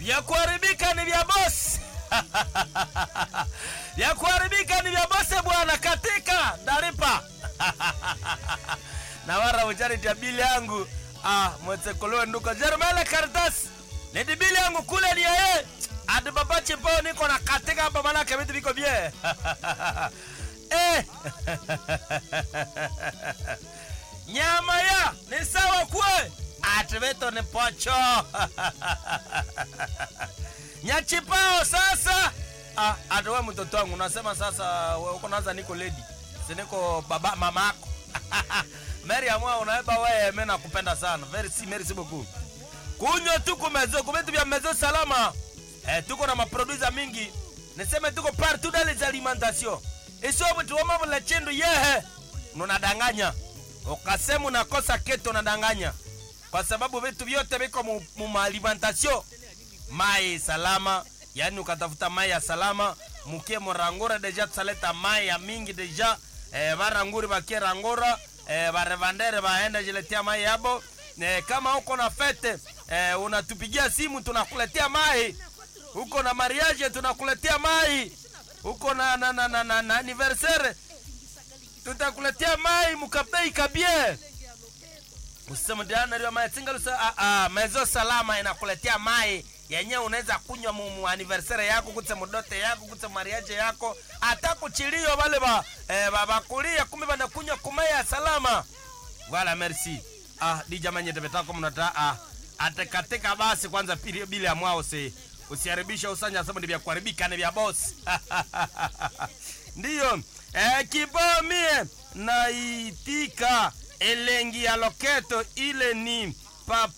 Vya kuharibika ni vya boss. Vya kuharibika ni vya boss bwana, katika ndaripa. Na wara uchariti ya bili yangu. Mwetsekolowe nduko Jermele Kartas. Nidi bili yangu kule ni yeye. Adi baba chipo niko na katika hapa manake vitu viko bie. Nyama ya ni sawa kwe. Ativeto ni pocho. Nyachipao sasa. Aduwe mtoto wangu. Nasema sasa uko naza niko lady. Siniko baba mama ako. Mary amwa unaeba wewe mimi nakupenda sana. Merci beaucoup. Kunywa tuko mezo, kumetu vya mezo salama. Tuko na maproducer mingi. Niseme tuko partout dans les alimentations. Iso mtu wa mambo la chendo yehe. Unadanganya. Ukasema unakosa keto unadanganya. Kwa sababu vitu vyote viko mu alimentation. Mai salama, yani ukatafuta mai ya salama, mukie morangora deja tsaleta mai ya mingi deja. Baranguri bakie rangora, barevandere baende jiletea mai yabo. Kama uko na fete, unatupigia simu tunakuletea mai. Uko na mariage tunakuletea mai. Uko na anniversaire tutakuletea mai mukapei kabie. Usema diana ndio mai singalusa mezo salama inakuletea mai yenye unaweza kunywa mu anniversaire yako, kutse mudote yako, kutse mariage yako, hata kuchilio wale bakulia kumbe bana kunywa kumaya salama. Wala merci. Di jamani tebetako mnata atekatika basi kwanza bili ya mwao usiharibisha usanya sababu ndio kuharibika ni vya boss. Ndio kibao mie naitika elengi ya loketo ile ni papa